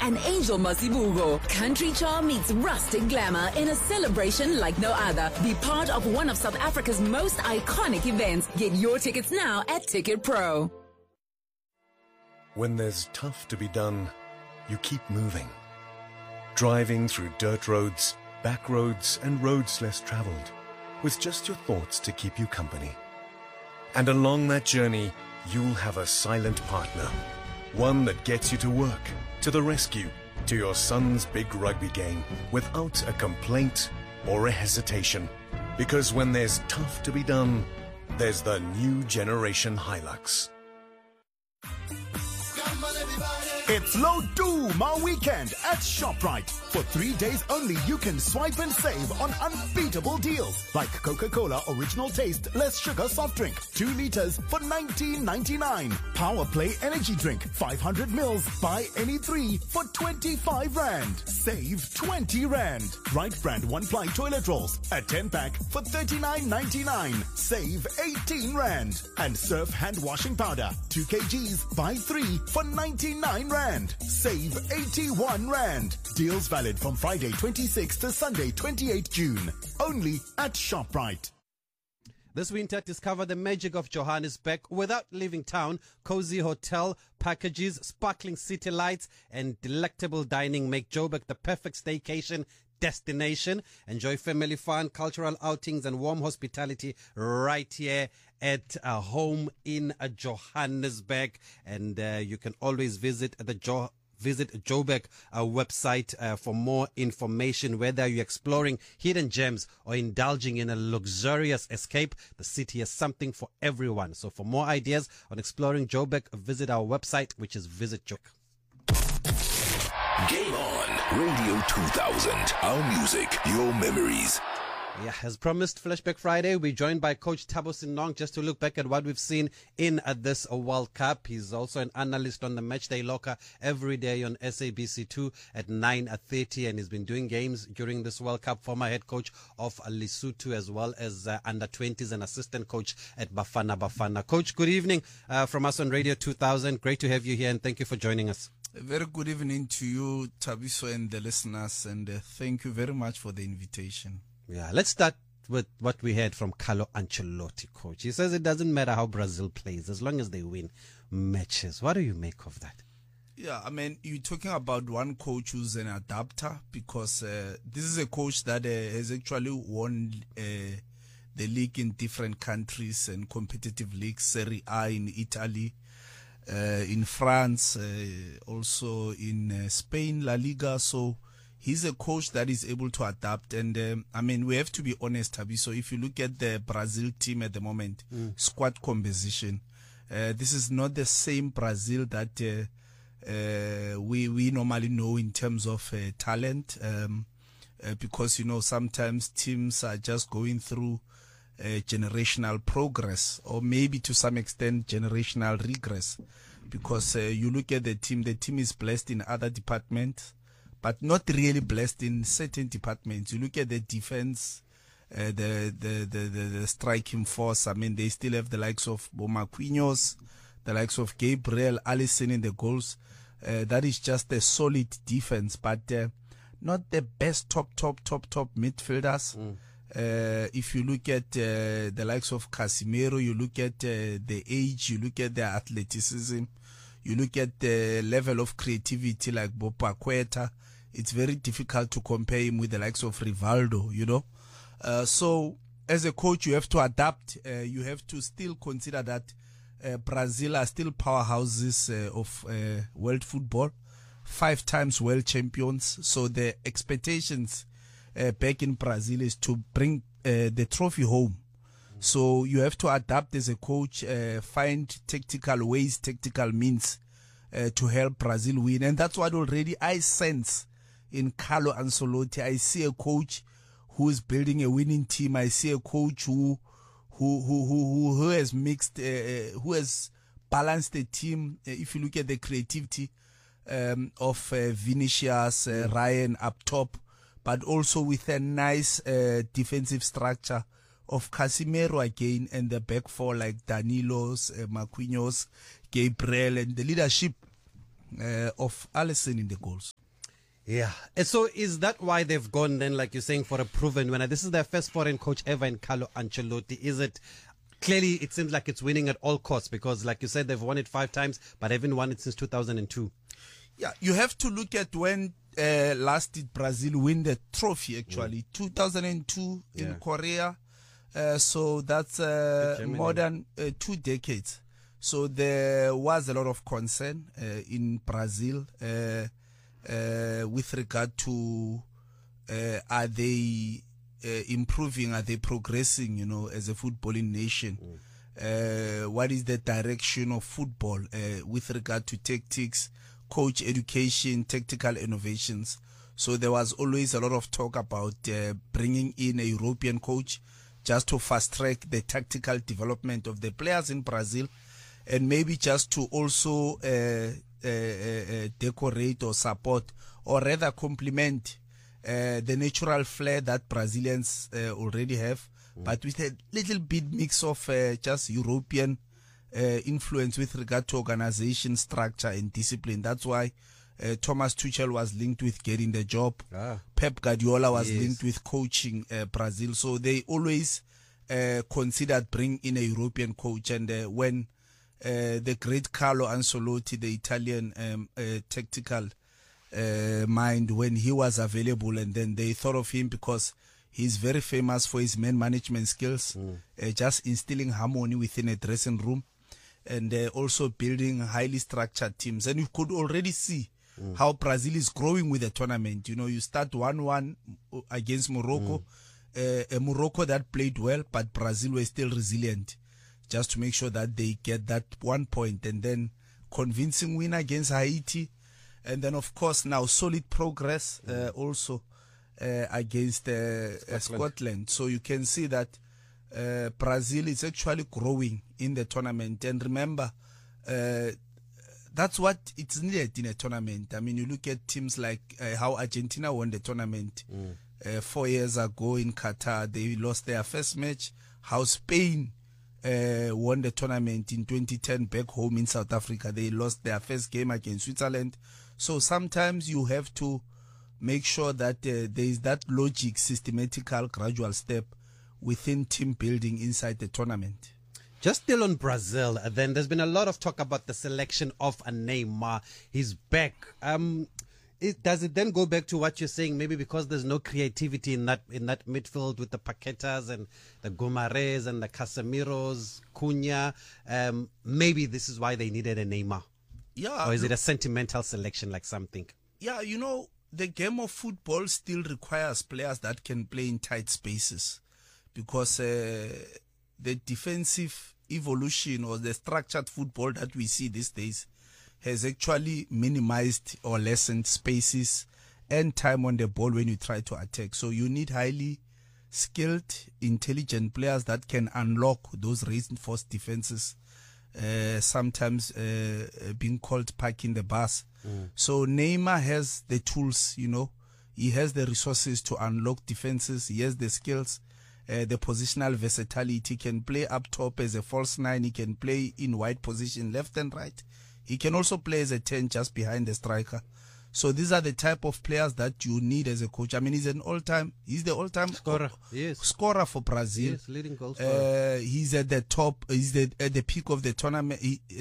and Angel Masibugo. Country charm meets rustic glamour in a celebration like no other. Be part of one of South Africa's most iconic events. Get your tickets now at Ticket Pro. When there's tough to be done, you keep moving. Driving through dirt roads, back roads, and roads less traveled, with just your thoughts to keep you company. And along that journey, you'll have a silent partner. One that gets you to work, to the rescue, to your son's big rugby game, without a complaint or a hesitation. Because when there's tough to be done, there's the new generation Hilux. It's Low Duma weekend at ShopRite. For 3 days only, you can swipe and save on unbeatable deals like Coca-Cola Original Taste Less Sugar Soft Drink, 2 liters for $19.99. Power Play Energy Drink, 500 mils, buy any 3 for 25 Rand. Save 20 Rand. Right Brand 1-ply toilet rolls, a 10-pack for $39.99. Save 18 Rand. And Surf hand washing powder, 2 kgs, buy 3 for 99 Rand. Save 81 Rand. Deals valid from Friday 26 to Sunday 28 June. Only at ShopRite. This winter, discover the magic of Johannesburg without leaving town. Cozy hotel packages, sparkling city lights, and delectable dining make Joburg the perfect staycation destination. Enjoy family fun, cultural outings, and warm hospitality right here at home in Johannesburg. And you can always visit the Joburg website for more information. Whether you're exploring hidden gems or indulging in a luxurious escape, the city has something for everyone. So for more ideas on exploring Joburg, visit our website, which is Visit Joburg. Game on Radio 2000. Our music, your memories. Yeah, as promised, Flashback Friday, we're joined by Coach Thabo Sinong just to look back at what we've seen in this World Cup. He's also an analyst on the Matchday Locker every day on SABC2 at 9:30, and he's been doing games during this World Cup. Former head coach of Lesotho as well as under-20s and assistant coach at Bafana Bafana. Coach, good evening from us on Radio 2000. Great to have you here, and thank you for joining us. A very good evening to you, Tabiso, and the listeners, and thank you very much for the invitation. Yeah, let's start with what we heard from Carlo Ancelotti, coach. He says it doesn't matter how Brazil plays as long as they win matches. What do you make of that? Yeah, I mean, you're talking about one coach who's an adapter, because this is a coach that has actually won the league in different countries and competitive leagues, Serie A in Italy, in France, also in Spain, La Liga. So he's a coach that is able to adapt. And I mean, we have to be honest, Tabi. So if you look at the Brazil team at the moment, squad composition, this is not the same Brazil that we normally know in terms of talent, because, you know, sometimes teams are just going through generational progress, or maybe to some extent generational regress, because you look at the team is blessed in other departments, but not really blessed in certain departments. You look at the defense, the striking force. I mean, they still have the likes of Marquinhos, the likes of Gabriel, Alisson in the goals. That is just a solid defense, but not the best top midfielders. If you look at the likes of Casemiro, you look at the age, you look at their athleticism, you look at the level of creativity like Bob Paqueta, it's very difficult to compare him with the likes of Rivaldo, you know. So as a coach, you have to adapt. You have to still consider that Brazil are still powerhouses of world football, 5 times world champions. So the expectations back in Brazil is to bring the trophy home. So you have to adapt as a coach, find tactical ways, tactical means to help Brazil win. And that's what already I sense in Carlo Ancelotti. I see a coach who is building a winning team. I see a coach who has mixed, who has balanced the team. If you look at the creativity of Vinicius, Ryan up top, but also with a nice defensive structure of Casemiro again, and the back four like Danilos, Marquinhos, Gabriel, and the leadership of Alisson in the goals. Yeah. And so is that why they've gone then, like you're saying, for a proven winner? This is their first foreign coach ever in Carlo Ancelotti. Is it? Clearly, it seems like it's winning at all costs because, like you said, they've won it 5 times, but haven't won it since 2002. Yeah, you have to look at when last did Brazil win the trophy, actually. 2002 in Korea. So that's more than 2 decades. So there was a lot of concern in Brazil with regard to are they improving, are they progressing, as a footballing nation? What is the direction of football with regard to tactics, coach education, tactical innovations? So there was always a lot of talk about bringing in a European coach just to fast track the tactical development of the players in Brazil, and maybe just to also decorate or support, or rather complement the natural flair that Brazilians already have, but with a little bit mix of just European influence with regard to organization, structure, and discipline. That's why Thomas Tuchel was linked with getting the job. Pep Guardiola was linked with coaching Brazil. So they always considered bringing in a European coach. And when the great Carlo Ancelotti, the Italian tactical mind, when he was available, and then they thought of him because he's very famous for his man management skills, just instilling harmony within a dressing room, and also building highly structured teams. And you could already see how Brazil is growing with the tournament. You start 1-1 against Morocco, a Morocco that played well, but Brazil were still resilient, just to make sure that they get that 1 point, and then convincing win against Haiti. And then, of course, now solid progress also against Scotland. So you can see that Brazil is actually growing in the tournament. And remember, that's what it's needed in a tournament. I mean, you look at teams like how Argentina won the tournament 4 years ago in Qatar. They lost their first match. How Spain won the tournament in 2010 back home in South Africa. They lost their first game against Switzerland. So sometimes you have to make sure that there is that logic, systematical, gradual step within team building inside the tournament. Just still on Brazil, then there's been a lot of talk about the selection of a Neymar. He's back. Does it then go back to what you're saying? Maybe because there's no creativity in that midfield with the Paquetas and the Guimarães and the Casemiros, Cunha. Maybe this is why they needed a Neymar. Yeah. Or is it a sentimental selection like something? Yeah, the game of football still requires players that can play in tight spaces, because the defensive evolution or the structured football that we see these days has actually minimized or lessened spaces and time on the ball when you try to attack. So you need highly skilled, intelligent players that can unlock those reinforced defenses, sometimes being called parking the bus. So Neymar has the tools, he has the resources to unlock defenses. He has the skills, the positional versatility. He can play up top as a false 9. He can play in wide position, left and right. He can also play as a 10 just behind the striker. So these are the type of players that you need as a coach. I mean, he's the all-time scorer. Scorer for Brazil. Yes, leading goal scorer. He's at the top. He's at the peak of the tournament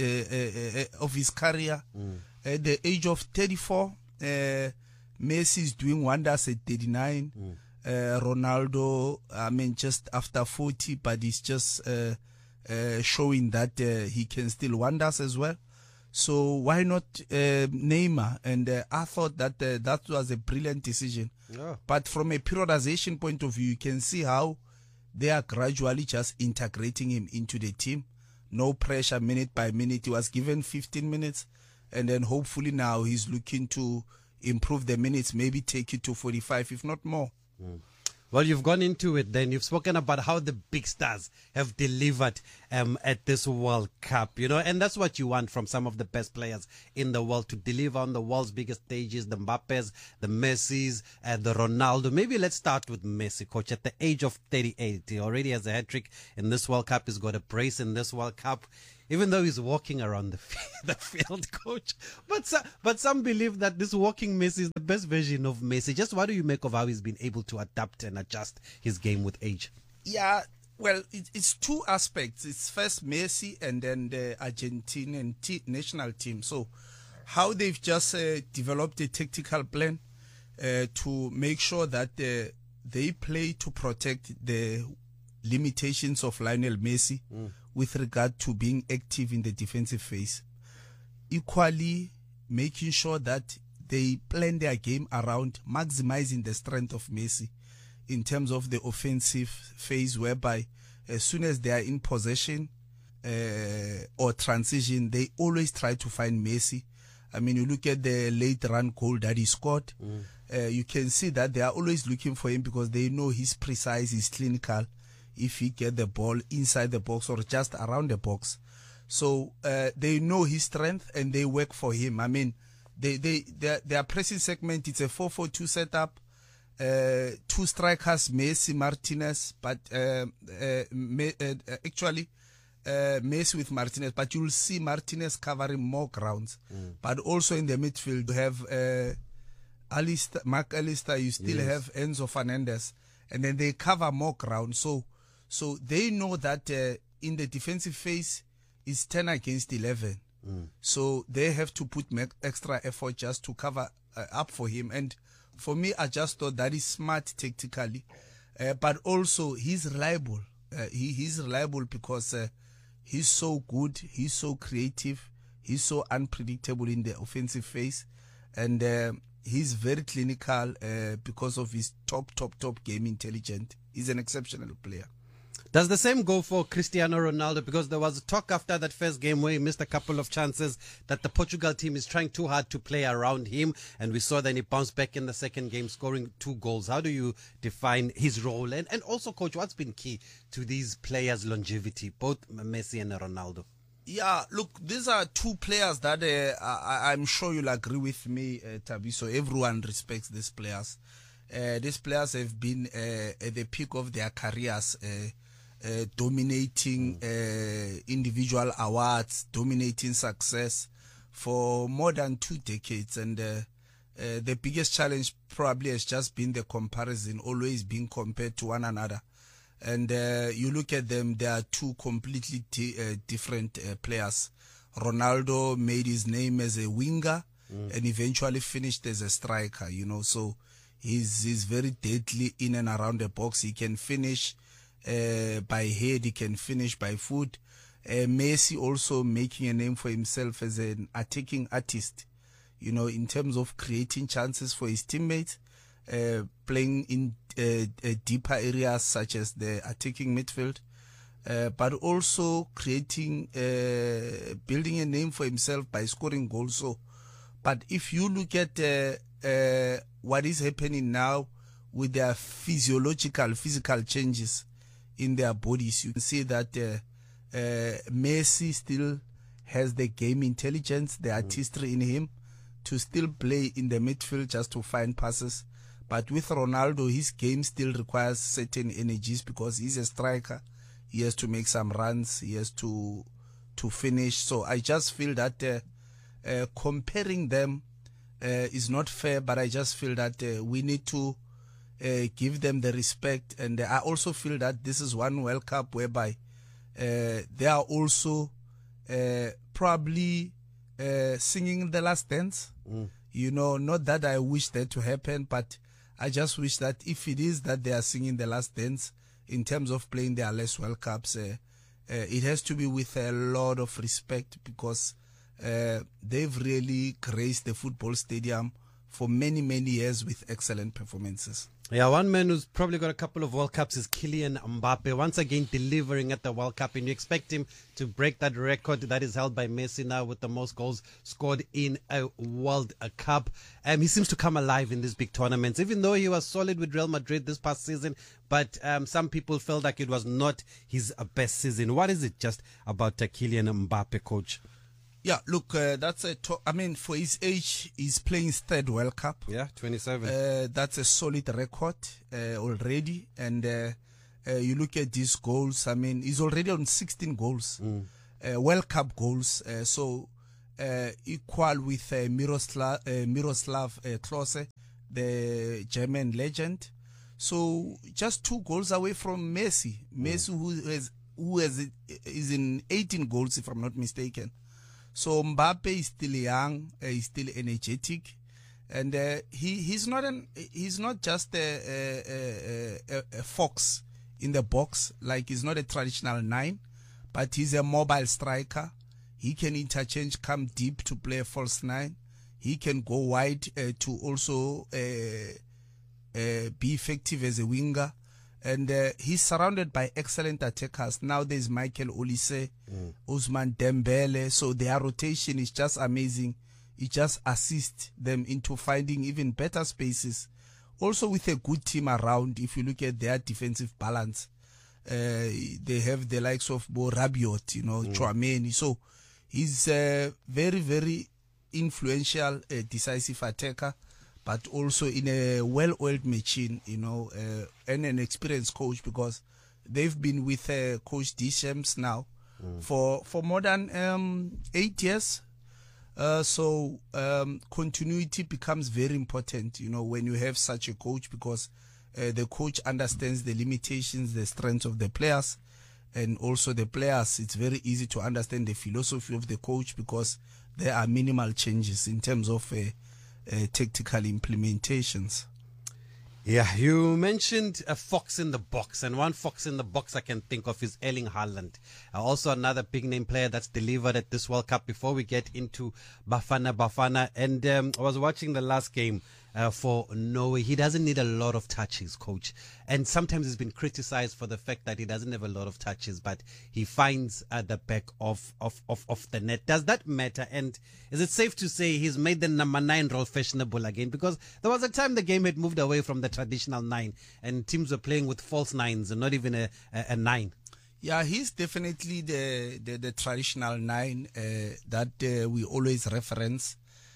of his career. At the age of 34, Messi is doing wonders at 39. Ronaldo, I mean, just after 40, but he's just showing that he can still wonders as well. So why not Neymar? And I thought that that was a brilliant decision. Yeah. But from a periodization point of view, you can see how they are gradually just integrating him into the team. No pressure, minute by minute. He was given 15 minutes, and then hopefully now he's looking to improve the minutes, maybe take it to 45, if not more. Well, you've gone into it then. You've spoken about how the big stars have delivered at this World Cup, and that's what you want from some of the best players in the world, to deliver on the world's biggest stages, the Mbappes, the Messis, and the Ronaldo. Maybe let's start with Messi, coach. At the age of 38, he already has a hat-trick in this World Cup. He's got a brace in this World Cup. even though he's walking around the field, coach. But some believe that this walking Messi is the best version of Messi. Just what do you make of how he's been able to adapt and adjust his game with age? Yeah, well, it's two aspects. It's first Messi and then the Argentinian national team. So how they've just developed a tactical plan to make sure that they play to protect the limitations of Lionel Messi with regard to being active in the defensive phase. Equally, making sure that they plan their game around maximizing the strength of Messi in terms of the offensive phase, whereby as soon as they are in possession or transition, they always try to find Messi. I mean, you look at the late run goal that he scored, you can see that they are always looking for him because they know he's precise, he's clinical if he get the ball inside the box or just around the box. So they know his strength and they work for him. I mean, their pressing segment, it's a 4-4-2 setup. Two strikers, Messi, Martinez, but actually Messi with Martinez, but you'll see Martinez covering more grounds. But also in the midfield, you have Mark Alistair, you still have Enzo Fernandez, and then they cover more ground. So they know that in the defensive phase, it's 10 against 11. So they have to put extra effort just to cover up for him. And for me, I just thought that is smart tactically. But also, he's reliable. He's reliable because he's so good, he's so creative, he's so unpredictable in the offensive phase. And he's very clinical because of his top game intelligence. He's an exceptional player. Does the same go for Cristiano Ronaldo? Because there was talk after that first game where he missed a couple of chances that the Portugal team is trying too hard to play around him. And we saw then he bounced back in the second game, scoring 2 goals. How do you define his role? And also, coach, what's been key to these players' longevity, both Messi and Ronaldo? Yeah, look, these are two players that I'm sure you'll agree with me, Tabiso. Everyone respects these players. These players have been at the peak of their careers, dominating individual awards, dominating success for more than 2 decades. And the biggest challenge probably has just been the comparison, always being compared to one another. And you look at them, they are two completely different players. Ronaldo made his name as a winger and eventually finished as a striker, you know. So he's very deadly in and around the box. He can finish by head, he can finish by foot. Messi also making a name for himself as an attacking artist, you know, in terms of creating chances for his teammates, playing in deeper areas such as the attacking midfield, but also creating, building a name for himself by scoring goals. So, but if you look at what is happening now with their physical changes in their bodies, you can see that Messi still has the game intelligence, the artistry in him to still play in the midfield just to find passes. But with Ronaldo, his game still requires certain energies because he's a striker. He has to make some runs. He has to finish. So I just feel that comparing them is not fair, but I just feel that we need to give them the respect. And I also feel that this is one World Cup whereby they are also probably singing the last dance. You know, not that I wish that to happen, but I just wish that if it is that they are singing the last dance in terms of playing their last World Cups, it has to be with a lot of respect because they've really graced the football stadium for many years with excellent performances. Yeah, one man who's probably got a couple of World Cups is Kylian Mbappe, once again delivering at the World Cup, and you expect him to break that record that is held by Messi now with the most goals scored in a World Cup. He seems to come alive in these big tournaments, even though he was solid with Real Madrid this past season, but some people felt like it was not his best season. What is it just about Kylian Mbappe, coach? Yeah, look, that's I mean, for his age, he's playing his 3rd World Cup. Yeah, 27. That's a solid record already. And you look at these goals, I mean, he's already on 16 goals. World Cup goals. Equal with Miroslav Klose, the German legend. So just 2 goals away from Messi. Messi, who is in 18 goals, if I'm not mistaken. So Mbappe is still young, he's still energetic, and he's not just a fox in the box. Like, he's not a traditional 9, but he's a mobile striker. He can interchange, come deep to play a false 9. He can go wide to also be effective as a winger. And he's surrounded by excellent attackers. Now there's Michael Olise, Ousmane Dembele. So their rotation is just amazing. It just assists them into finding even better spaces. Also with a good team around, if you look at their defensive balance, they have the likes of Bo Rabiot, Chouameni. So he's a very, very influential, decisive attacker, but also in a well-oiled machine, and an experienced coach, because they've been with Coach Deschamps now for more than 8 years. So continuity becomes very important, when you have such a coach, because the coach understands the limitations, the strengths of the players, and also the players. It's very easy to understand the philosophy of the coach, because there are minimal changes in terms of tactical implementations. Yeah, you mentioned a fox in the box, and one fox in the box I can think of is Erling Haaland. Also another big name player that's delivered at this World Cup. Before we get into Bafana, and I was watching the last game for Norway. He doesn't need a lot of touches, coach. And sometimes he's been criticized for the fact that he doesn't have a lot of touches, but he finds at the back of the net. Does that matter? And is it safe to say he's made the number 9 role fashionable again? Because there was a time the game had moved away from the traditional 9 and teams were playing with false 9s and not even a 9. Yeah, he's definitely the traditional 9 that we always reference.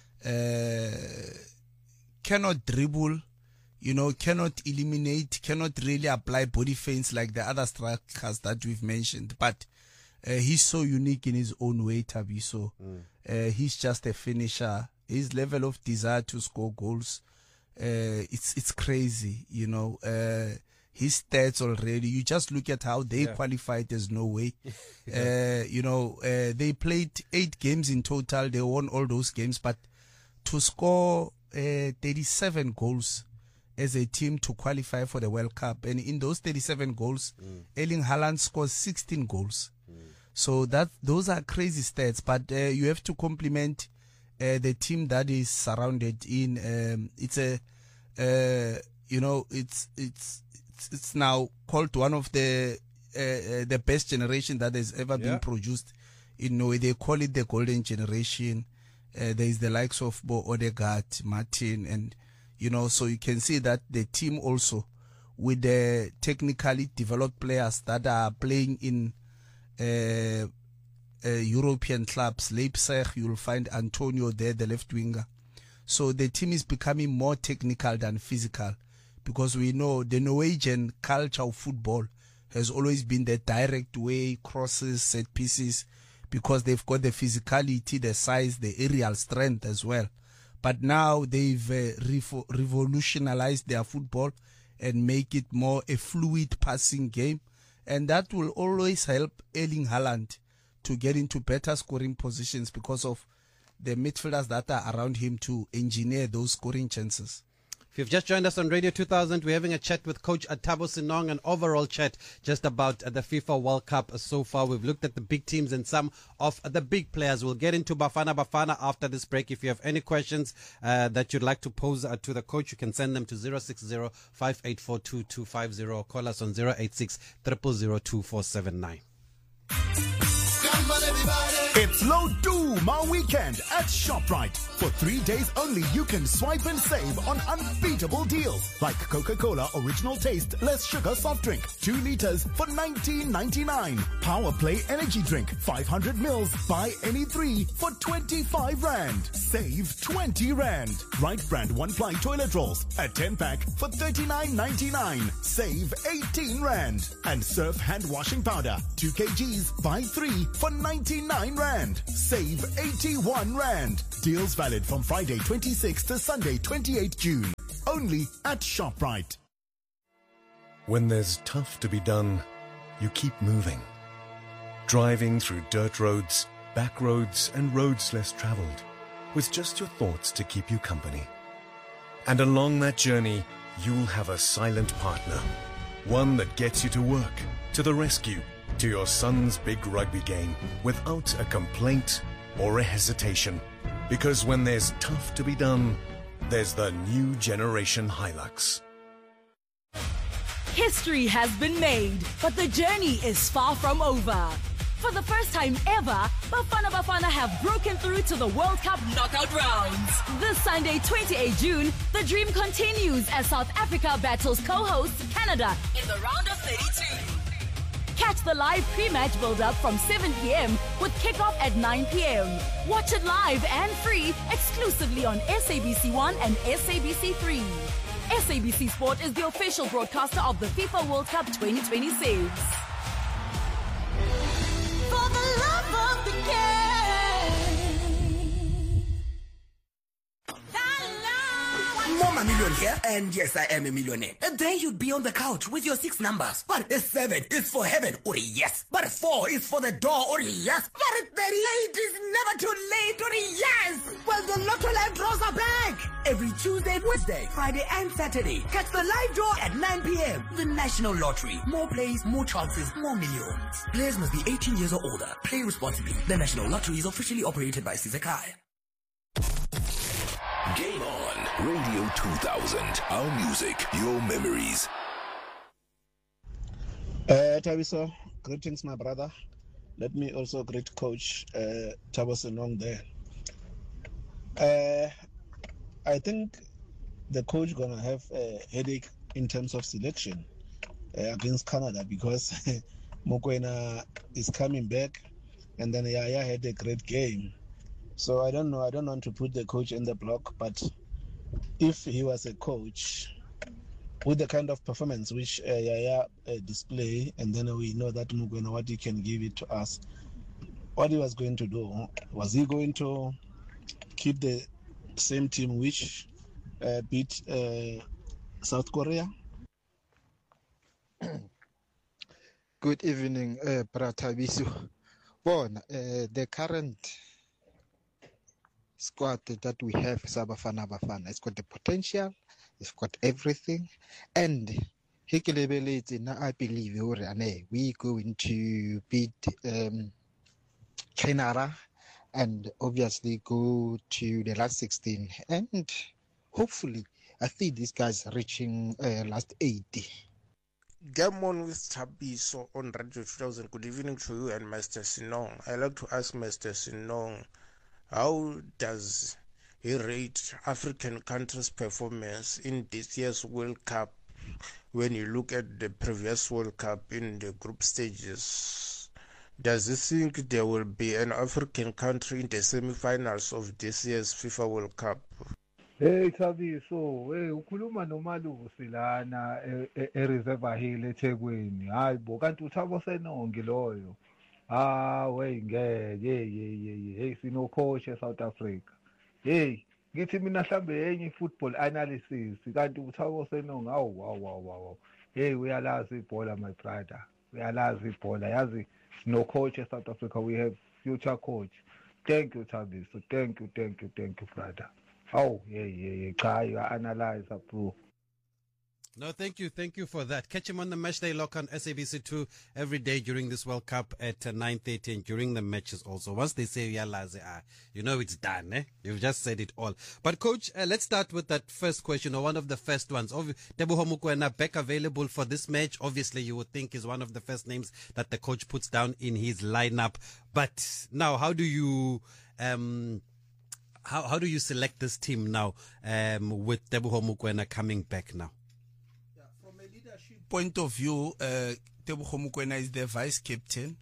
Cannot dribble, cannot eliminate, cannot really apply body feints like the other strikers that we've mentioned. But he's so unique in his own way, Tabiso. He's just a finisher. His level of desire to score goals, it's crazy, his stats already. You just look at how they qualified as Norway. They played 8 games in total. They won all those games, but to score 37 goals as a team to qualify for the World Cup, and in those 37 goals, Erling Haaland scores 16 goals. So those are crazy stats. But you have to compliment the team that is surrounded in. It's now called one of the best generation that has ever been produced in Norway. They call it the golden generation. There is the likes of Bo Odegaard, Martin, and so you can see that the team also, with the technically developed players that are playing in European clubs. Leipzig, you'll find Antonio there, the left winger. So the team is becoming more technical than physical, because we know the Norwegian culture of football has always been the direct way, crosses, set pieces, because they've got the physicality, the size, the aerial strength as well. But now they've revolutionized their football and make it more a fluid passing game. And that will always help Erling Haaland to get into better scoring positions because of the midfielders that are around him to engineer those scoring chances. If you've just joined us on Radio 2000, we're having a chat with Coach Thabo Senong, an overall chat just about the FIFA World Cup so far. We've looked at the big teams and some of the big players. We'll get into Bafana after this break. If you have any questions that you'd like to pose to the coach, you can send them to 060-5842-250 or call us on 086-000-2479. Come on, everybody. It's Low Duma weekend at ShopRite. For 3 days only, you can swipe and save on unbeatable deals like Coca-Cola Original Taste Less Sugar Soft Drink, 2 liters for $19.99. Power Play Energy Drink, 500 mils, buy any 3 for 25 Rand. Save 20 Rand. Right Brand 1-ply toilet rolls, a 10-pack for $39.99. Save 18 Rand. And Surf hand washing powder, 2 kgs, buy 3 for 99 Rand. Save 81 Rand. Deals valid from Friday 26 to Sunday 28 June. Only at ShopRite. When there's tough to be done, you keep moving. Driving through dirt roads, back roads, and roads less traveled, with just your thoughts to keep you company. And along that journey, you'll have a silent partner. One that gets you to work, to the rescue, to your son's big rugby game, without a complaint or a hesitation. Because when there's tough to be done, there's the new generation Hilux. History has been made, but the journey is far from over. For the first time ever, Bafana Bafana have broken through to the World Cup knockout rounds. This Sunday, 28 June, the dream continues as South Africa battles co-hosts Canada in the round of 32. Catch the live pre-match build-up from 7 p.m. with kickoff at 9 p.m. Watch it live and free exclusively on SABC1 and SABC3. SABC Sport is the official broadcaster of the FIFA World Cup 2026. For the love of the game. Mama Million here, and yes, I am a millionaire. And then you'd be on the couch with your 6 numbers. But 7 is for heaven, or yes. But 4 is for the door, or yes. But the late is never too late, or yes. Well, the Lotto Live draws are back. Every Tuesday, Wednesday, Friday, and Saturday. Catch the live draw at 9 p.m. The National Lottery. More plays, more chances, more millions. Players must be 18 years or older. Play responsibly. The National Lottery is officially operated by Sizakai. Game on. Radio 2000. Our music, your memories. Tabiso, greetings, my brother. Let me also greet Coach Thabo Senong there. I think the coach gonna have a headache in terms of selection against Canada because Mokoena is coming back, and then Yaya had a great game. So I don't know. I don't want to put the coach in the block, but if he was a coach with the kind of performance which Yaya display, and then we know that Mokoena, what he can give it to us, what he was going to do, was he going to keep the same team which beat South Korea? Good evening, Bratabisu. The current squad that we have, Bafana Bafana, it's got the potential, it's got everything, and I believe we going to beat Canada and obviously go to the last 16, and hopefully I think these guys reaching last 80. Game on with Tabiso on Radio 2000. Good evening to you and Master Sinong. I'd like to ask Master Sinong, how does he rate African countries' performance in this year's World Cup when you look at the previous World Cup in the group stages? Does he think there will be an African country in the semi-finals of this year's FIFA World Cup? Hey Thabiso, ukhuluma noMalusi lana eReserve Hill eThekwini. Hayi bo, kanti uThabo Senongi loyo. Hey sino coach eSouth Africa. Hey, ngithi mina mhlambe enye football analysis kanti uThabo Senongi wow. Hey, uyalazi ibhola my brother. Uyalazi ibhola. Yazi no coach eSouth Africa, we have future coach. Thank you Thabiso. Thank you brother. Oh, yeah. Try you analyze, approve. No, thank you. Thank you for that. Catch him on the Match Day Lock on SABC2 every day during this World Cup at 9:30 and during the matches also. Once they say Yalaze, you know it's done, eh? You've just said it all. But Coach, let's start with that first question, or one of the first ones. Teboho Mokoena back available for this match. Obviously, you would think is one of the first names that the coach puts down in his lineup. But now, how do you how do you select this team now with Teboho Mokoena coming back now? Point of view, Teboho Mokoena is the vice captain.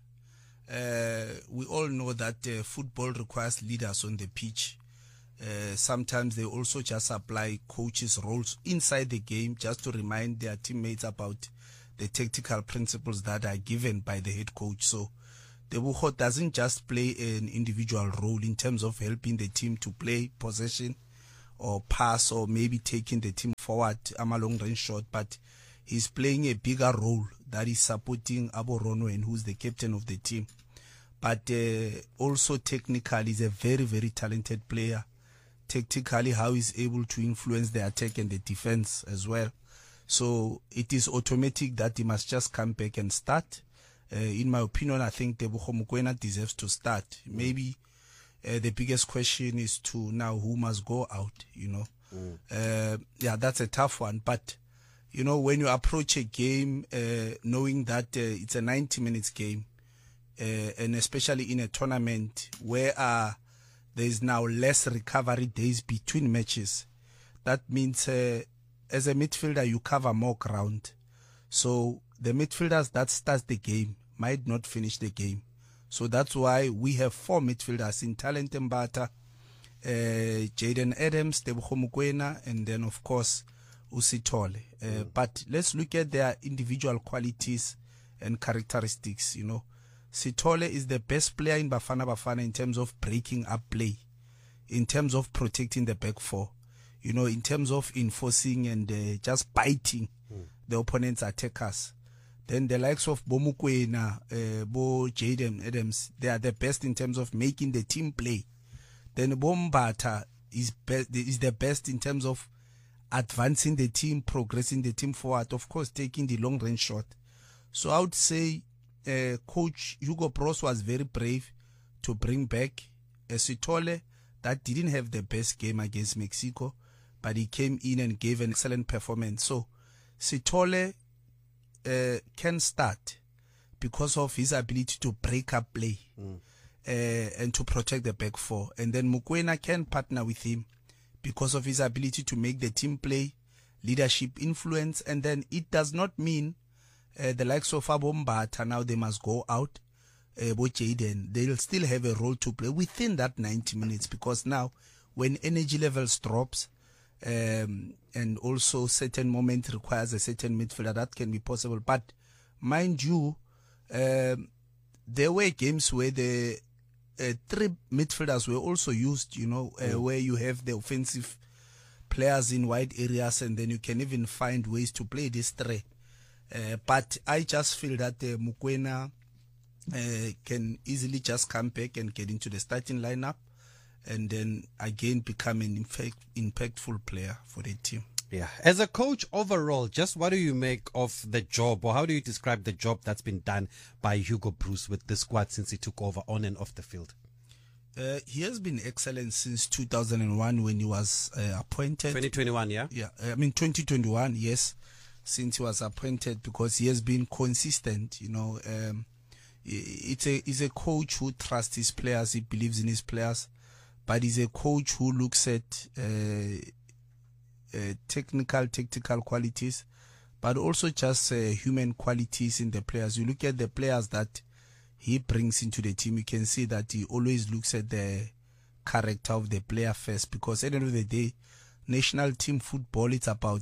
We all know that football requires leaders on the pitch. Sometimes they also just apply coaches' roles inside the game just to remind their teammates about the tactical principles that are given by the head coach. So Teboho doesn't just play an individual role in terms of helping the team to play possession or pass or maybe taking the team forward a long range shot, but he's playing a bigger role that is supporting Abo Ronwen, who's the captain of the team. But also technically, he's a very, very talented player. Tactically, how he's able to influence the attack and the defense as well. So it is automatic that he must just come back and start. In my opinion, I think Teboho Mokoena deserves to start. Maybe the biggest question is to now who must go out, you know. Yeah, that's a tough one. But you know, when you approach a game, knowing that it's a 90 minutes game, and especially in a tournament where there is now less recovery days between matches, that means as a midfielder you cover more ground. So the midfielders that start the game might not finish the game. So that's why we have 4 midfielders in Talent Mbata, Jaden Adams, Teboho Mokoena, and then of course Usithole. But let's look at their individual qualities and characteristics. You know, Sithole is the best player in Bafana Bafana in terms of breaking up play, in terms of protecting the back four, you know, in terms of enforcing and just biting the opponent's attackers. Then the likes of Bo Mokoena, Bo Jaden Adams, they are the best in terms of making the team play. Then Bo Mbata is the best in terms of advancing the team, progressing the team forward, of course, taking the long range shot. So I would say Coach Hugo Broos was very brave to bring back Sithole that didn't have the best game against Mexico, but he came in and gave an excellent performance. So Sithole can start because of his ability to break up play and to protect the back four. And then Mokoena can partner with him because of his ability to make the team play, leadership, influence. And then it does not mean the likes of Abo Mbata now they must go out. Bo Jaden, they'll still have a role to play within that 90 minutes, because now when energy levels drops and also certain moment requires a certain midfielder, that can be possible. But mind you, there were games where the 3 midfielders were also used, you know, where you have the offensive players in wide areas, and then you can even find ways to play this 3. But I just feel that Mokoena can easily just come back and get into the starting lineup, and then again become an impactful player for the team. Yeah. As a coach overall, just what do you make of the job, or how do you describe the job that's been done by Hugo Broos with the squad since he took over on and off the field? He has been excellent since 2001 when he was appointed. 2021, yeah? Yeah, I mean 2021, yes, since he was appointed, because he has been consistent, you know. He's a coach who trusts his players, he believes in his players, but he's a coach who looks at tactical qualities, but also just human qualities in the players. You look at the players that he brings into the team, you can see that he always looks at the character of the player first, because at the end of the day, national team football, it's about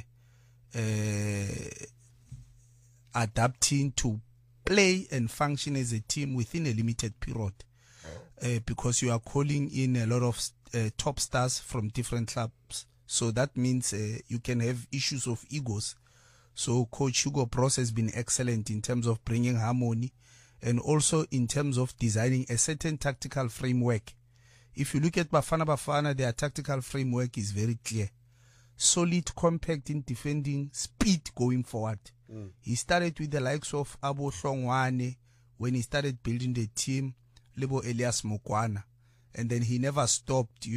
adapting to play and function as a team within a limited period, because you are calling in a lot of top stars from different clubs. So that means you can have issues of egos. So Coach Hugo Broos has been excellent in terms of bringing harmony, and also in terms of designing a certain tactical framework. If you look at Bafana Bafana, their tactical framework is very clear. solid, compact in defending, speed going forward. He started with the likes of Abo Hlongwane when he started building the team, Lebo Elias Mokwana, and then he never stopped.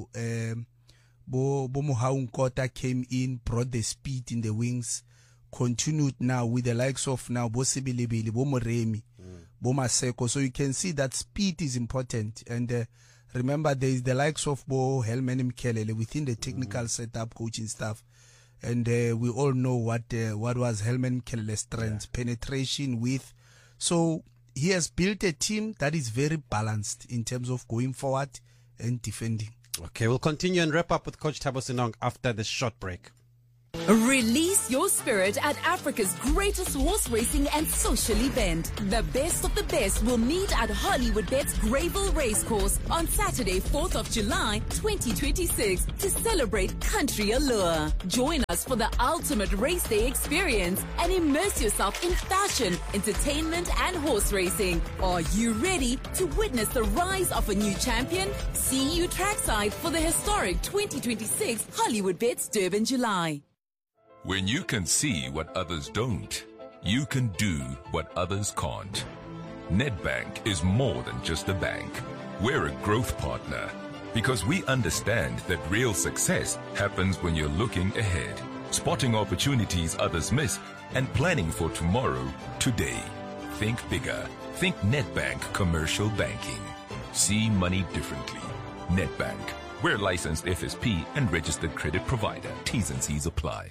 Bo Mohaung came in, brought the speed in the wings, continued now with the likes of now Bo Sibilibili, Bo Moremi, Bo Maseko. So you can see that speed is important. And remember, there is the likes of Bo Helman Mkelele within the technical setup, coaching staff. And we all know what was Helman Mkelele's strength, penetration, width. So he has built a team that is very balanced in terms of going forward and defending. Okay, we'll continue and wrap up with Coach Thabo Senong after this short break. Release your spirit at Africa's greatest horse racing and social event. The best of the best will meet at Hollywoodbets Greyville Racecourse on Saturday, 4th of July, 2026 to celebrate country allure. Join us for the ultimate race day experience and immerse yourself in fashion, entertainment, and horse racing. Are you ready to witness the rise of a new champion? See you trackside for the historic 2026 Hollywoodbets Durban July. When you can see what others don't, you can do what others can't. Nedbank is more than just a bank. We're a growth partner because we understand that real success happens when you're looking ahead, spotting opportunities others miss, and planning for tomorrow today. Think bigger. Think Nedbank Commercial Banking. See money differently. Nedbank. We're licensed FSP and registered credit provider. T's and C's apply.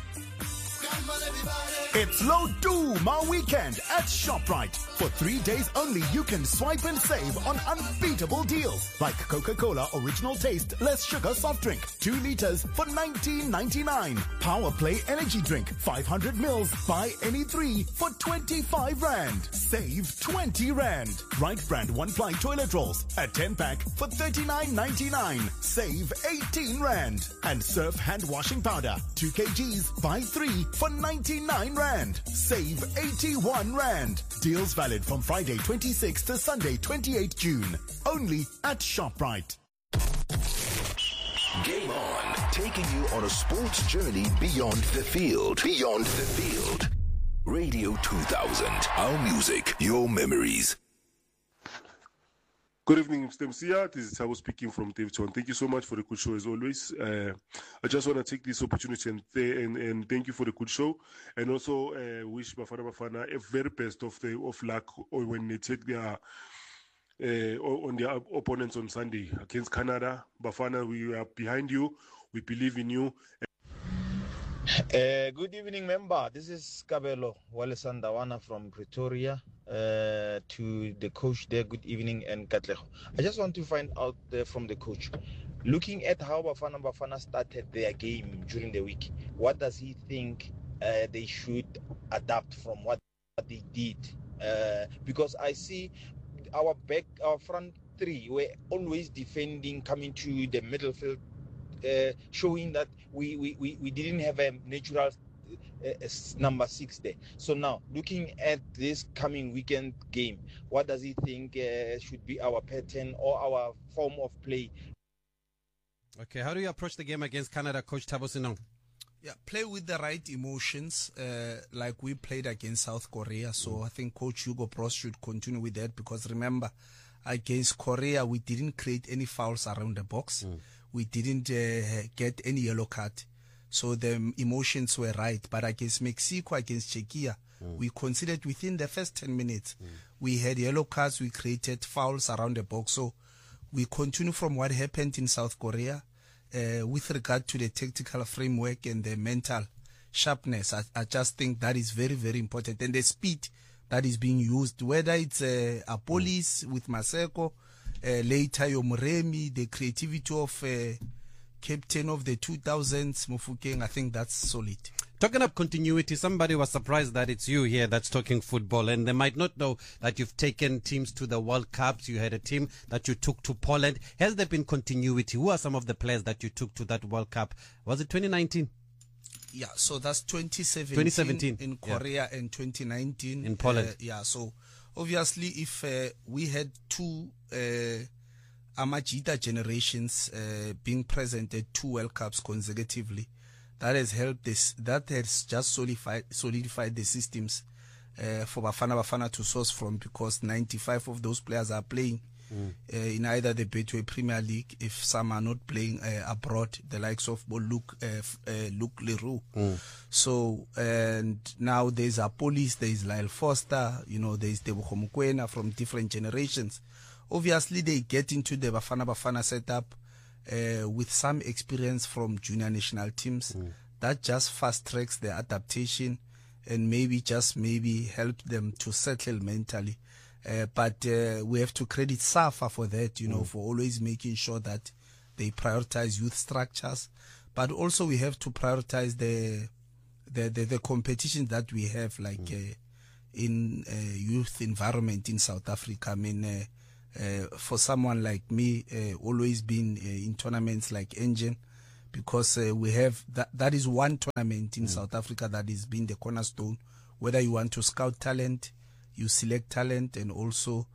It's Low Duma weekend at ShopRite. For 3 days only, you can swipe and save on unbeatable deals like Coca-Cola Original Taste Less Sugar Soft Drink, 2 liters for $19.99. Power Play Energy Drink, 500 mils, buy any 3 for 25 Rand. Save 20 Rand. Right Brand 1-ply toilet rolls, a 10-pack for $39.99. Save 18 Rand. And Surf hand washing powder, 2 kgs, buy 3 for 99 Rand. Save 81 Rand. Deals valid from Friday 26 to Sunday 28 June. Only at ShopRite. Game On, taking you on a sports journey beyond the field. Beyond the field. Radio 2000, our music, your memories. Good evening, Mr. Msia. This is Thabo speaking from Daveyton. Thank you so much for the good show as always. I just want to take this opportunity and thank you for the good show, and also wish Bafana a very best of luck when they take their on their opponents on Sunday against Canada. Bafana, we are behind you. We believe in you. Good evening, member. This is Kabelo Walesandawana from Pretoria. To the coach there, good evening, and Katleho. I just want to find out from the coach, looking at how Bafana started their game during the week, what does he think they should adapt from what they did? Because I see our front three were always defending, coming to the middle field, showing that we didn't have a natural number 6 there. So now, looking at this coming weekend game, what does he think should be our pattern or our form of play? Okay, how do you approach the game against Canada, Coach Thabo Senong? Yeah, play with the right emotions, like we played against South Korea. So I think Coach Hugo Broos should continue with that, because remember, against Korea, we didn't create any fouls around the box. We didn't get any yellow card. So the emotions were right. But against Mexico, against Czechia, we considered within the first 10 minutes, we had yellow cards, we created fouls around the box. So we continue from what happened in South Korea with regard to the tactical framework and the mental sharpness. I just think that is very, very important. And the speed that is being used, whether it's Apolis with Maseko, later Yomuremi, the creativity of captain of the 2000s, Mofokeng, I think that's solid. Talking of continuity, somebody was surprised that it's you here that's talking football, and they might not know that you've taken teams to the World Cups. You had a team that you took to Poland. Has there been continuity? Who are some of the players that you took to that World Cup? Was it 2019? Yeah, so that's 2017 in Korea, and 2019 in Poland. So obviously if we had two Amajita generations being present at 2 World Cups consecutively, that has helped this. That has just solidified the systems for Bafana to source from, because 95 of those players are playing in either the Betway Premier League. If some are not playing abroad, the likes of Luke Leroux. So, and now there's Apolis, there's Lyle Foster, there's Tebogo Mokoena from different generations. Obviously, they get into the Bafana setup with some experience from junior national teams. That just fast tracks their adaptation and maybe help them to settle mentally. But we have to credit SAFA for that, for always making sure that they prioritize youth structures. But also we have to prioritize the competition that we have, like in youth environment in South Africa. I mean, for someone like me, always been in tournaments like Engine, because we have that is one tournament in South Africa that has been the cornerstone. Whether you want to scout talent, you select talent, and also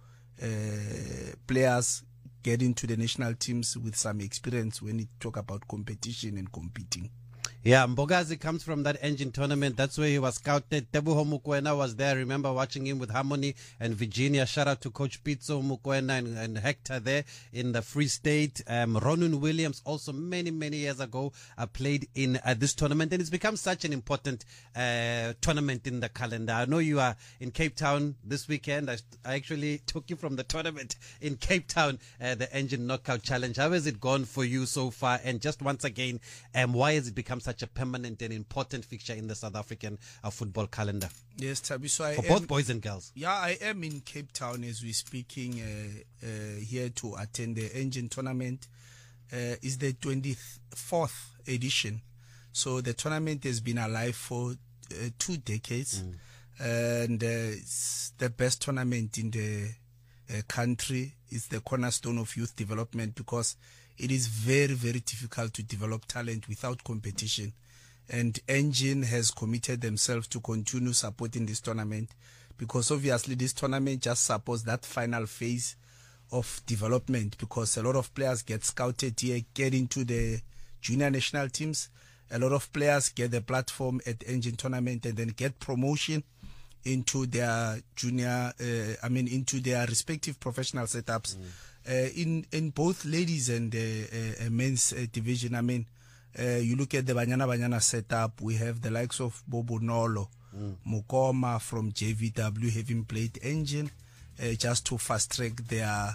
players get into the national teams with some experience when you talk about competition and competing. Yeah, Mbogazi comes from that Engine tournament. That's where he was scouted. Tebogo Mokoena was there. I remember watching him with Harmony and Virginia. Shout out to Coach Pitso Mokoena and Hector there in the Free State. Ronan Williams also many years ago played in this tournament. And it's become such an important tournament in the calendar. I know you are in Cape Town this weekend. I actually took you from the tournament in Cape Town, the Engine Knockout Challenge. How has it gone for you so far? And just once again, why has it become such a permanent and important fixture in the South African football calendar? Yes, Tabiso, for both boys and girls. Yeah, I am in Cape Town as we're speaking, here to attend the Engine tournament. It's the 24th edition. So the tournament has been alive for 2 decades. And it's the best tournament in the country. It's the cornerstone of youth development, because it is very difficult to develop talent without competition. And Engine has committed themselves to continue supporting this tournament, because obviously this tournament just supports that final phase of development, because a lot of players get scouted here, get into the junior national teams. A lot of players get the platform at Engine tournament and then get promotion into their into their respective professional setups. In both ladies and men's division. You look at the Banyana setup, we have the likes of Bobo Nolo, Mukoma from JVW having played Engine, just to fast track their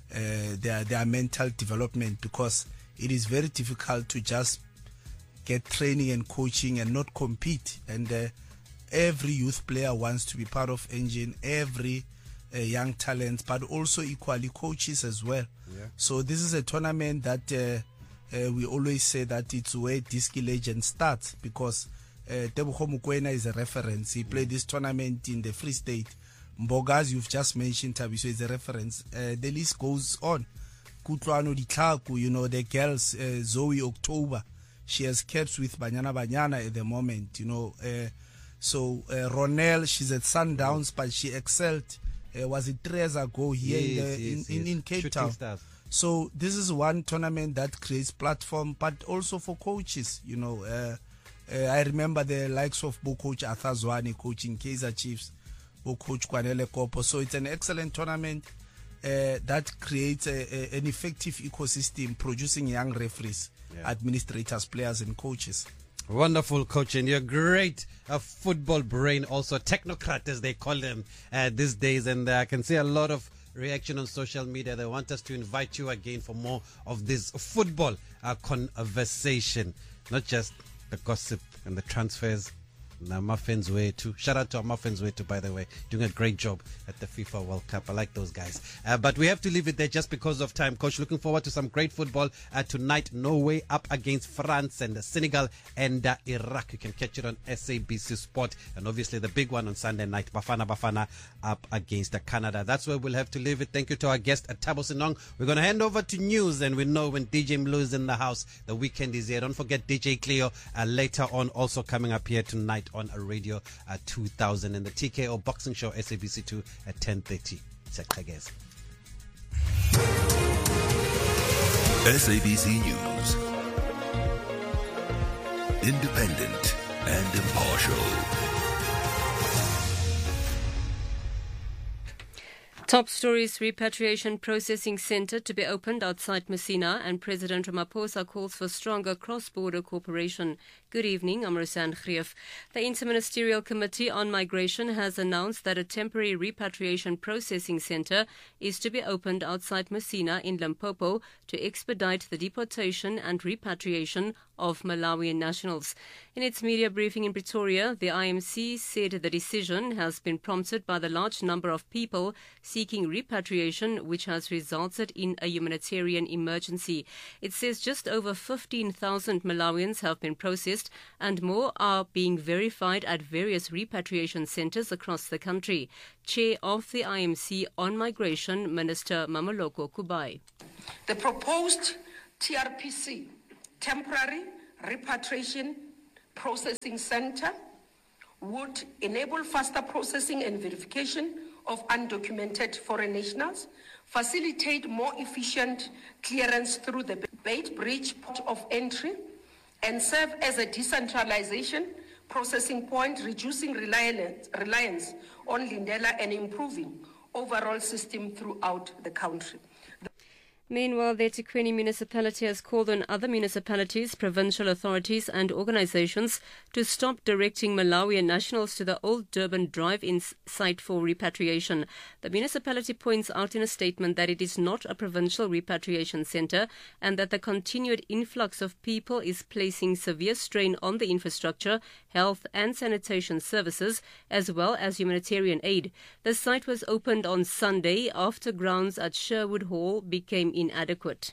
mental development, because it is very difficult to just get training and coaching and not compete. And every youth player wants to be part of Engine, every young talent, but also equally coaches as well. So this is a tournament that we always say that it's where Diski Legend starts, because Tebogo Mokoena is a reference. He played this tournament in the Free State. Mbogazi, you've just mentioned, Tabiso, is a reference. The list goes on. Kutlwano Ditlaku, the girls, Zoe October, she has caps with Banyana at the moment, so Ronelle, she's at Sundowns, but she excelled. Was it 3 years ago here in Cape Town? Stars. So this is one tournament that creates platform, but also for coaches. I remember the likes of Coach Arthur Zwane coaching Kaizer Chiefs, Coach Kwanele Kopo. So it's an excellent tournament that creates an effective ecosystem, producing young referees, administrators, players, and coaches. Wonderful, Coach, and you're great football brain, also technocrat as they call them these days. And I can see a lot of reaction on social media. They want us to invite you again for more of this football conversation, not just the gossip and the transfers. Now, Muffins Way too. Shout out to our Muffins Way too, by the way. Doing a great job at the FIFA World Cup. I like those guys. But we have to leave it there just because of time. Coach, looking forward to some great football tonight. Norway up against France and Senegal and Iraq. You can catch it on SABC Sport. And obviously the big one on Sunday night. Bafana up against Canada. That's where we'll have to leave it. Thank you to our guest at Thabo Senong. We're going to hand over to news, and we know when DJ Mlu is in the house, the weekend is here. Don't forget DJ Cleo later on, also coming up here tonight on a Radio 2000 and the TKO Boxing Show SABC 2 at 10:30. SABC News. independent and impartial. Top stories: repatriation processing centre to be opened outside Messina, and President Ramaphosa calls for stronger cross-border cooperation. Good evening, I'm Rosanne Greef. The Interministerial Committee on Migration has announced that a temporary repatriation processing centre is to be opened outside Messina in Limpopo to expedite the deportation and repatriation of Malawian nationals. In its media briefing in Pretoria, the IMC said the decision has been prompted by the large number of people seeking repatriation, which has resulted in a humanitarian emergency. It says just over 15,000 Malawians have been processed and more are being verified at various repatriation centres across the country. Chair of the IMC on Migration, Minister Mamoloko Kubai. The proposed TRPC, Temporary Repatriation Processing Centre, would enable faster processing and verification of undocumented foreign nationals, facilitate more efficient clearance through the Beit Bridge port of entry, and serve as a decentralization processing point, reducing reliance on Lindela and improving overall system throughout the country. Meanwhile, the eThekwini municipality has called on other municipalities, provincial authorities and organizations to stop directing Malawian nationals to the old Durban drive-in site for repatriation. The municipality points out in a statement that it is not a provincial repatriation centre and that the continued influx of people is placing severe strain on the infrastructure, health and sanitation services, as well as humanitarian aid. The site was opened on Sunday after grounds at Sherwood Hall became inadequate.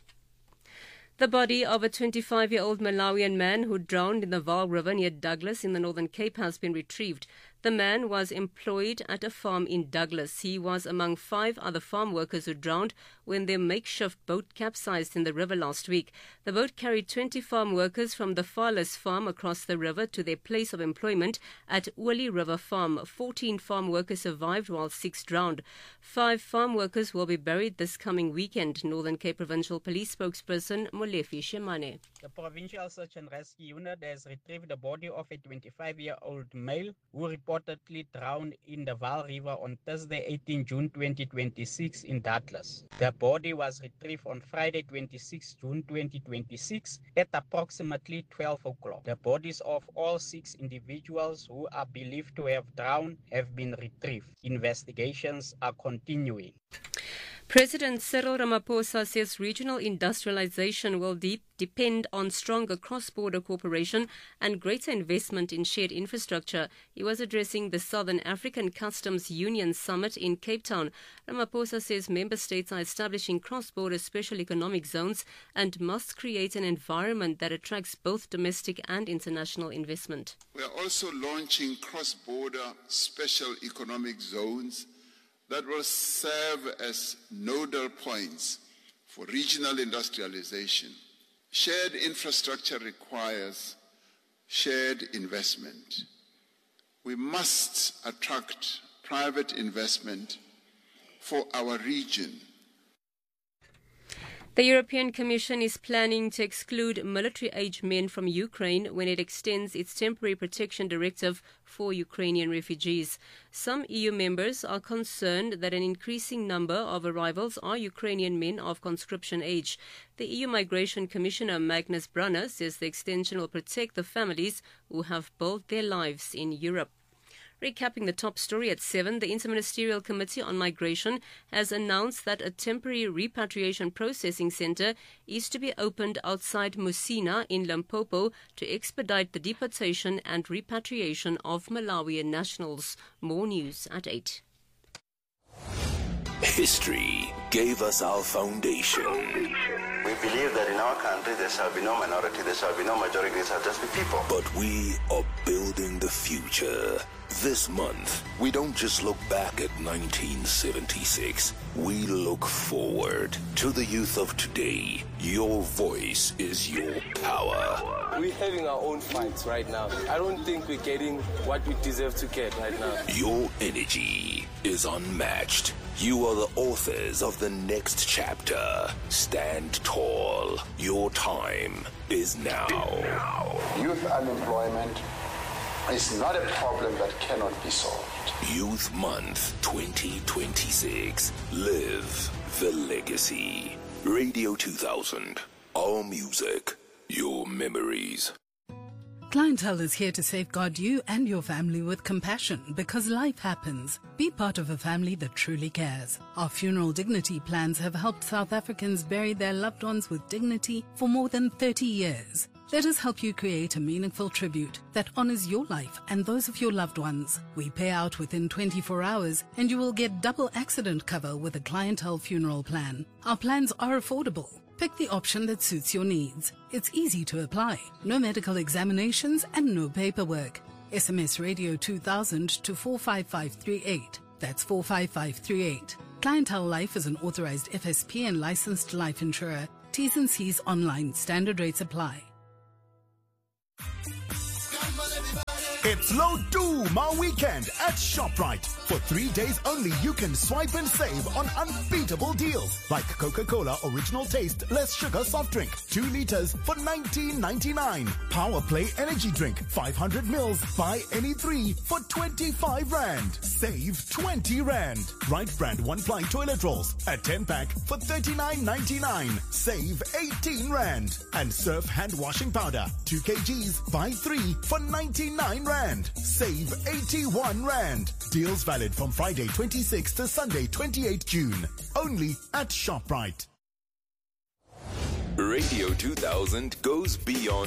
The body of a 25-year-old Malawian man who drowned in the Vaal River near Douglas in the Northern Cape has been retrieved. The man was employed at a farm in Douglas. He was among 5 other farm workers who drowned when their makeshift boat capsized in the river last week. The boat carried 20 farm workers from the Farless farm across the river to their place of employment at Uli River Farm. 14 farm workers survived while 6 drowned. 5 farm workers will be buried this coming weekend. Northern Cape Provincial Police spokesperson Molefi Shemane. The Provincial Search and Rescue Unit has retrieved the body of a 25-year-old male who reportedly drowned in the Vaal River on Thursday, 18 June 2026 in Douglas. The body was retrieved on Friday, 26 June 2026 at approximately 12 o'clock. The bodies of all 6 individuals who are believed to have drowned have been retrieved. Investigations are continuing. President Cyril Ramaphosa says regional industrialization will depend on stronger cross-border cooperation and greater investment in shared infrastructure. He was addressing the Southern African Customs Union Summit in Cape Town. Ramaphosa says member states are establishing cross-border special economic zones and must create an environment that attracts both domestic and international investment. We are also launching cross-border special economic zones that will serve as nodal points for regional industrialization. Shared infrastructure requires shared investment. We must attract private investment for our region. The European Commission is planning to exclude military-age men from Ukraine when it extends its temporary protection directive for Ukrainian refugees. Some EU members are concerned that an increasing number of arrivals are Ukrainian men of conscription age. The EU Migration Commissioner Magnus Brunner says the extension will protect the families who have built their lives in Europe. Recapping the top story at 7, the Interministerial Committee on Migration has announced that a temporary repatriation processing centre is to be opened outside Musina in Limpopo to expedite the deportation and repatriation of Malawian nationals. More news at 8. History gave us our foundation. We believe that in our country there shall be no minority, there shall be no majority, there shall just be people. But we are building the future. This month, we don't just look back at 1976. We look forward to the youth of today. Your voice is your power. we're having our own fights right now. I don't think we're getting what we deserve to get right now. Your energy is unmatched. You are the authors of the next chapter. Stand tall. Your time is now. Youth unemployment is not a problem that cannot be solved. Youth Month 2026. Live the legacy. Radio 2000. Our music. Your memories. Clientele is here to safeguard you and your family with compassion because life happens. Be part of a family that truly cares. Our funeral dignity plans have helped South Africans bury their loved ones with dignity for more than 30 years. Let us help you create a meaningful tribute that honors your life and those of your loved ones. We pay out within 24 hours and you will get double accident cover with a Clientele funeral plan. Our plans are affordable. Pick the option that suits your needs. It's easy to apply. No medical examinations and no paperwork. SMS Radio 2000 to 45538. That's 45538. Clientele Life is an authorized FSP and licensed life insurer. T's and C's online. Standard rates apply. It's Low Duma weekend at ShopRite. For 3 days only, you can swipe and save on unbeatable deals like Coca-Cola Original Taste Less Sugar Soft Drink, 2 liters for $19.99. Power Play Energy Drink, 500 mils, buy any 3 for 25 Rand. Save 20 Rand. Right Brand 1-ply toilet rolls, a 10-pack for $39.99. Save 18 Rand. And Surf hand washing powder, 2 kgs, buy 3 for 99 Rand. Save 81 Rand. Deals valid from Friday 26 to Sunday 28 June. Only at ShopRite. Radio 2000 goes beyond